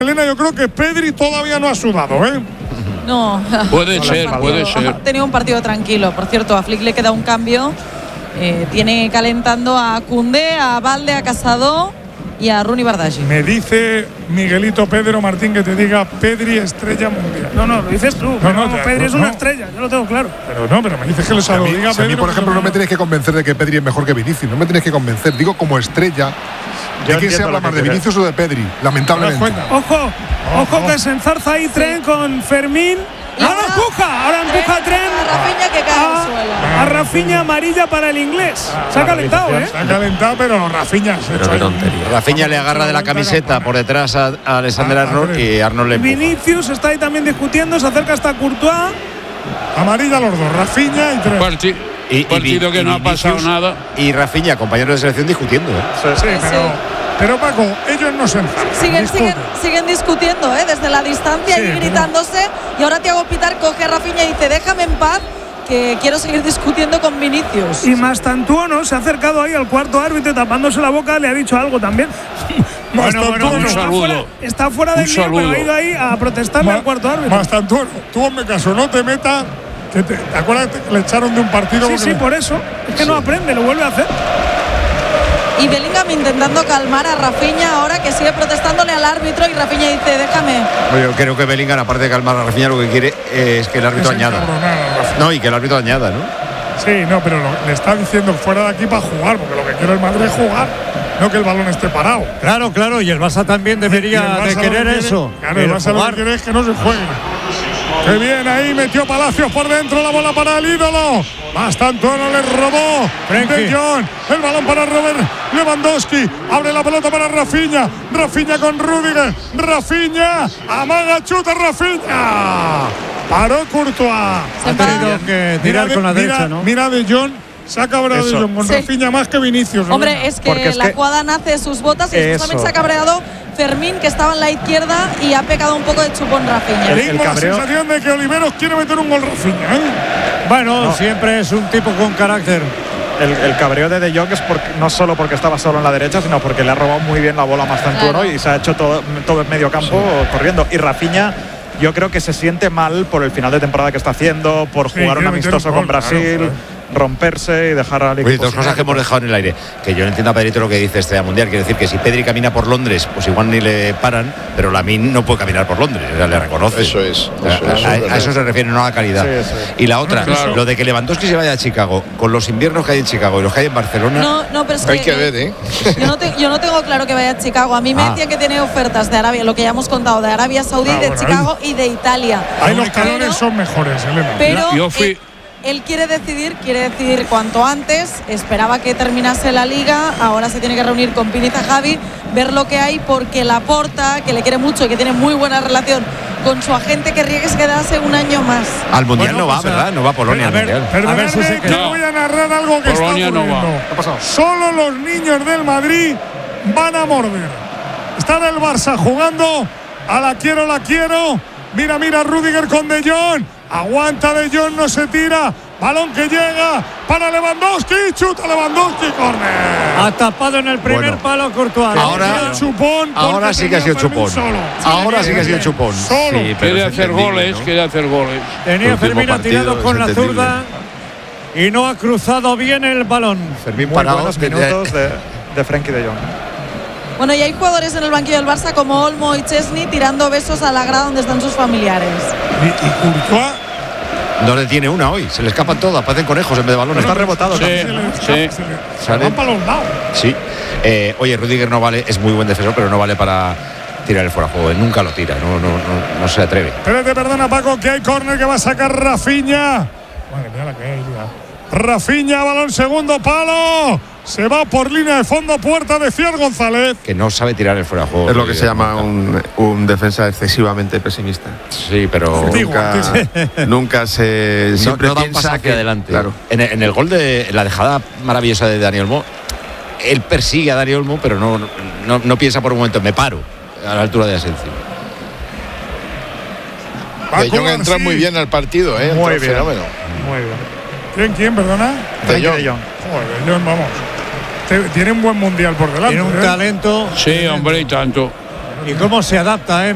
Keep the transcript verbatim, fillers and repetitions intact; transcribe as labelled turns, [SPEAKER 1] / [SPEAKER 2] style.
[SPEAKER 1] Elena, yo creo que Pedri todavía no ha sudado, ¿eh?
[SPEAKER 2] No.
[SPEAKER 3] Puede
[SPEAKER 2] no
[SPEAKER 3] ser,
[SPEAKER 2] partido,
[SPEAKER 3] puede ser.
[SPEAKER 2] Ha tenido un partido tranquilo. Por cierto, a Flick le queda un cambio. Eh, tiene calentando a Koundé, a Balde, a Casado y a Rooney Bardghji.
[SPEAKER 1] Me dice Miguelito Pedro Martín que te diga Pedri estrella mundial.
[SPEAKER 4] No, no, lo dices tú.
[SPEAKER 1] No,
[SPEAKER 4] Pero
[SPEAKER 1] no,
[SPEAKER 4] Pedri
[SPEAKER 1] no,
[SPEAKER 4] es una
[SPEAKER 1] no.
[SPEAKER 4] estrella, yo lo tengo claro.
[SPEAKER 1] Pero no, pero me dices que lo
[SPEAKER 5] Si a
[SPEAKER 1] lo
[SPEAKER 5] mí,
[SPEAKER 1] diga
[SPEAKER 5] si a mí,
[SPEAKER 1] Pedro.
[SPEAKER 5] por ejemplo, no me tenéis que convencer de que Pedri es mejor que Vinicius. No me tenéis que convencer. Digo como estrella. ¿De quién se habla más, de Vinicius o de Pedri? Lamentablemente.
[SPEAKER 4] Ojo, ojo que se enzarza ahí Tren con Fermín. Ahora empuja, ahora empuja Tren
[SPEAKER 2] A Rafinha que cae al suelo.
[SPEAKER 4] a Rafinha, amarilla para el inglés. Se ha calentado, ¿eh?
[SPEAKER 1] Se ha calentado, pero Rafinha se
[SPEAKER 6] Pero qué tontería. Rafinha le agarra de la camiseta por detrás a, a Alexander Arnold y Arnold le empuja.
[SPEAKER 4] Vinicius está ahí también discutiendo, se acerca hasta Courtois.
[SPEAKER 1] Amarilla los dos, Rafinha y Tren.
[SPEAKER 3] Parti
[SPEAKER 6] Y, y,
[SPEAKER 3] partido
[SPEAKER 6] y
[SPEAKER 3] que no ha
[SPEAKER 6] Vinicius
[SPEAKER 3] pasado nada.
[SPEAKER 6] Y Rafinha, compañeros de selección, discutiendo, ¿eh?
[SPEAKER 1] Sí, pero, pero Paco, ellos no se enfadan.
[SPEAKER 2] Siguen,
[SPEAKER 1] discuten.
[SPEAKER 2] siguen, siguen discutiendo, ¿eh? Desde la distancia
[SPEAKER 1] Sí,
[SPEAKER 2] y
[SPEAKER 1] pero-
[SPEAKER 2] gritándose. Y ahora Thiago Pitar coge a Rafinha y dice: déjame en paz, que quiero seguir discutiendo con Vinicius.
[SPEAKER 4] Y Mastantuono se ha acercado ahí al cuarto árbitro tapándose la boca, le ha dicho algo también.
[SPEAKER 1] Bueno, bueno,
[SPEAKER 3] un
[SPEAKER 4] está
[SPEAKER 3] saludo.
[SPEAKER 4] fuera, está fuera del
[SPEAKER 3] Un
[SPEAKER 4] lío, pero
[SPEAKER 3] saludo.
[SPEAKER 4] ha ido ahí a protestarle al cuarto árbitro.
[SPEAKER 1] Más tanto, tú hazme caso, no te metas. Que te, ¿te acuerdas que le echaron de un partido?
[SPEAKER 4] Sí,
[SPEAKER 1] porque
[SPEAKER 4] sí,
[SPEAKER 1] le-
[SPEAKER 4] por eso. Es que no aprende, lo vuelve a hacer.
[SPEAKER 2] Y Bellingham intentando calmar a Rafinha ahora, que sigue protestándole al árbitro, y Rafinha dice: déjame.
[SPEAKER 6] Yo creo que Bellingham, aparte de calmar a Rafinha, lo que quiere es que el árbitro
[SPEAKER 1] Es
[SPEAKER 6] añada.
[SPEAKER 1] encabronar a Rafinha.
[SPEAKER 6] No, y que el árbitro añada, ¿no?
[SPEAKER 1] Sí, no, pero lo- le está diciendo fuera de aquí para jugar, porque lo que quiere el Madrid es jugar, no que el balón esté parado.
[SPEAKER 7] Claro, claro, y el Barça también
[SPEAKER 1] Y el
[SPEAKER 7] debería
[SPEAKER 1] Barça
[SPEAKER 7] de
[SPEAKER 1] lo
[SPEAKER 7] querer
[SPEAKER 1] que quiere-
[SPEAKER 7] eso.
[SPEAKER 1] Claro, el
[SPEAKER 7] el
[SPEAKER 1] Barça lo
[SPEAKER 7] jugar.
[SPEAKER 1] que quiere es que no se juegue. Qué bien ahí, metió Palacios por dentro, la bola para el ídolo. Mastantuono le robó.
[SPEAKER 7] Frenkie.
[SPEAKER 1] De Jong, el balón para Robert Lewandowski. Abre la pelota para Rafinha. Rafinha con Rüdiger. Rafinha, amaga, chuta Rafinha. Paró Courtois.
[SPEAKER 2] Se
[SPEAKER 7] Ha
[SPEAKER 2] enfada.
[SPEAKER 7] tenido que tirar
[SPEAKER 1] de,
[SPEAKER 7] con la
[SPEAKER 1] mira,
[SPEAKER 7] derecha, ¿no?
[SPEAKER 1] Mira de Jong, se ha cabreado de
[SPEAKER 8] Eso.
[SPEAKER 1] Jong con
[SPEAKER 2] Sí.
[SPEAKER 1] Rafinha más que Vinicius.
[SPEAKER 2] Hombre,
[SPEAKER 1] Elena.
[SPEAKER 2] es que
[SPEAKER 8] Porque es
[SPEAKER 2] la
[SPEAKER 8] que-
[SPEAKER 2] jugada nace de sus botas y después también
[SPEAKER 8] Eso.
[SPEAKER 2] se ha cabreado Fermín, que estaba en la izquierda, y ha pegado un poco de chupón Rafinha.
[SPEAKER 8] El-
[SPEAKER 1] Tengo la
[SPEAKER 8] cabreo-
[SPEAKER 1] sensación de que Oliveros quiere meter un gol Rafinha, ¿eh?
[SPEAKER 7] Bueno,
[SPEAKER 8] No.
[SPEAKER 7] siempre es un tipo con carácter.
[SPEAKER 8] El, el cabreo de De Jong es porque, no solo porque estaba solo en la derecha, sino porque le ha robado muy bien la bola a Mastantuono
[SPEAKER 2] Claro.
[SPEAKER 8] y se ha hecho todo, todo en medio campo corriendo. Y Rafinha, yo creo que se siente mal por el final de temporada que está haciendo, por
[SPEAKER 1] Sí,
[SPEAKER 8] jugar un
[SPEAKER 1] quiere meter
[SPEAKER 8] amistoso
[SPEAKER 1] un
[SPEAKER 8] con
[SPEAKER 1] gol, claro,
[SPEAKER 8] Brasil,
[SPEAKER 1] joder.
[SPEAKER 8] romperse y dejar al equipo.
[SPEAKER 6] Oye, dos
[SPEAKER 8] sin
[SPEAKER 6] cosas
[SPEAKER 8] él.
[SPEAKER 6] que hemos dejado en el aire. Que yo no entiendo a Pedrito lo que dice Estrella Mundial. Quiere decir que si Pedri camina por Londres, pues igual ni le paran, pero Lamine no puede caminar por Londres. O sea, le reconoce.
[SPEAKER 9] Eso es,
[SPEAKER 6] O sea,
[SPEAKER 9] eso es,
[SPEAKER 6] a,
[SPEAKER 9] eso es
[SPEAKER 6] a
[SPEAKER 9] verdad.
[SPEAKER 6] eso se refiere, no a la calidad.
[SPEAKER 8] Sí, sí.
[SPEAKER 6] Y la otra,
[SPEAKER 3] Claro.
[SPEAKER 6] lo de que Lewandowski se vaya a Chicago, con los inviernos que hay en Chicago y los que hay en Barcelona.
[SPEAKER 2] No, no, pero es
[SPEAKER 9] Hay
[SPEAKER 2] que,
[SPEAKER 9] que ver, ¿eh?
[SPEAKER 2] Yo no, te- yo no tengo claro que vaya a Chicago. A mí me
[SPEAKER 6] Ah.
[SPEAKER 2] decían que tiene ofertas de Arabia, lo que ya hemos contado, de Arabia Saudí,
[SPEAKER 1] Ah,
[SPEAKER 2] de
[SPEAKER 1] bueno,
[SPEAKER 2] Chicago y de Italia.
[SPEAKER 1] Ahí los
[SPEAKER 2] Pero-
[SPEAKER 1] calones son mejores, Elena.
[SPEAKER 2] Pero
[SPEAKER 3] Yo fui-
[SPEAKER 2] él, él quiere decidir, quiere decidir cuanto antes. Esperaba que terminase la liga. Ahora se tiene que reunir con Piniza Javi, ver lo que hay, porque Laporta, que le quiere mucho y que tiene muy buena relación con su agente, querría que se quedase un año más.
[SPEAKER 6] Al Mundial
[SPEAKER 7] Bueno,
[SPEAKER 6] no va,
[SPEAKER 7] pues,
[SPEAKER 6] ¿verdad? No va a Polonia
[SPEAKER 7] a
[SPEAKER 6] al
[SPEAKER 7] ver,
[SPEAKER 6] Mundial.
[SPEAKER 1] Perdonadme
[SPEAKER 7] A ver si se
[SPEAKER 1] que
[SPEAKER 3] queda.
[SPEAKER 1] voy a narrar algo que
[SPEAKER 3] Polonia
[SPEAKER 1] está
[SPEAKER 3] no va.
[SPEAKER 1] ocurriendo.
[SPEAKER 8] ¿Qué ha pasado?
[SPEAKER 1] Solo los niños del Madrid van a morder. Está el Barça jugando a la quiero, la quiero. Mira, mira, Rüdiger con De Jong. Aguanta De Jong, no se tira. Balón que llega para Lewandowski. Chuta Lewandowski, córner.
[SPEAKER 7] Ha tapado en el primer
[SPEAKER 6] Bueno.
[SPEAKER 7] palo Courtois.
[SPEAKER 6] Ahora-
[SPEAKER 1] Chupón.
[SPEAKER 6] Ahora
[SPEAKER 1] porque
[SPEAKER 6] sí que ha sido
[SPEAKER 1] tenía Fermín
[SPEAKER 6] chupón.
[SPEAKER 1] solo.
[SPEAKER 6] Ahora sí que ha sido chupón.
[SPEAKER 1] Solo.
[SPEAKER 6] Sí, pero
[SPEAKER 3] Quiere
[SPEAKER 6] es
[SPEAKER 3] hacer
[SPEAKER 6] entendible,
[SPEAKER 3] goles,
[SPEAKER 6] ¿no?
[SPEAKER 3] quiere hacer goles.
[SPEAKER 7] Tenía
[SPEAKER 9] Último
[SPEAKER 7] Fermín ha tirado
[SPEAKER 9] partido,
[SPEAKER 7] con
[SPEAKER 9] es
[SPEAKER 7] la
[SPEAKER 9] entendible.
[SPEAKER 7] zurda y no ha cruzado bien el balón.
[SPEAKER 6] Fermín
[SPEAKER 8] Muy
[SPEAKER 6] parado.
[SPEAKER 8] buenos
[SPEAKER 6] de-
[SPEAKER 8] minutos de, de Frenkie de Jong.
[SPEAKER 2] Bueno, y hay jugadores en el banquillo del Barça como Olmo y Chesney tirando besos a la grada donde están sus familiares.
[SPEAKER 1] Y, y Courtois.
[SPEAKER 6] No le tiene una hoy. Se le escapan todas. Parecen conejos en vez de balones.
[SPEAKER 8] Está rebotado.
[SPEAKER 3] Sí,
[SPEAKER 1] Se le-
[SPEAKER 3] sí.
[SPEAKER 1] se le- se
[SPEAKER 6] Sale.
[SPEAKER 1] van para los lados.
[SPEAKER 6] Sí. Eh, oye, Rüdiger no vale, es muy buen defensor, pero no vale para tirar el fuera de juego. Él nunca lo tira, no, no, no, no se atreve.
[SPEAKER 1] Espérate, perdona, Paco, que hay córner que va a sacar Rafinha. Madre mía, la que hay, ya. Rafinha, balón segundo palo. Se va por línea de fondo, puerta de Cier González.
[SPEAKER 6] Que no sabe tirar el fuera de juego.
[SPEAKER 9] Es lo que
[SPEAKER 6] Rüdiger,
[SPEAKER 9] se llama
[SPEAKER 6] nunca.
[SPEAKER 9] un, un defensa excesivamente pesimista.
[SPEAKER 6] Sí, pero
[SPEAKER 1] Digo,
[SPEAKER 9] Nunca, nunca se.
[SPEAKER 6] no,
[SPEAKER 9] Siempre
[SPEAKER 6] no da un
[SPEAKER 9] piensa
[SPEAKER 6] paso hacia
[SPEAKER 9] que,
[SPEAKER 6] adelante.
[SPEAKER 9] Claro.
[SPEAKER 6] En, el, en el gol de la dejada maravillosa de Dani Olmo, él persigue a Dani Olmo, pero no, no, no piensa por un momento, me paro a la altura de Asensio.
[SPEAKER 9] De Jong
[SPEAKER 1] Paco
[SPEAKER 9] entra
[SPEAKER 1] García.
[SPEAKER 9] muy bien al partido, ¿eh?
[SPEAKER 8] Muy
[SPEAKER 9] Entra
[SPEAKER 8] bien.
[SPEAKER 9] fenómeno.
[SPEAKER 8] Muy bien.
[SPEAKER 1] ¿Quién, quién, perdona?
[SPEAKER 9] De
[SPEAKER 8] Frenkie
[SPEAKER 9] Jong.
[SPEAKER 8] de Jong.
[SPEAKER 1] Joder, De Jong, vamos. Te- Tiene un buen mundial por delante.
[SPEAKER 7] Tiene un
[SPEAKER 1] ¿eh?
[SPEAKER 7] talento.
[SPEAKER 3] Sí, hombre, y tanto.
[SPEAKER 7] Y cómo se adapta, ¿eh?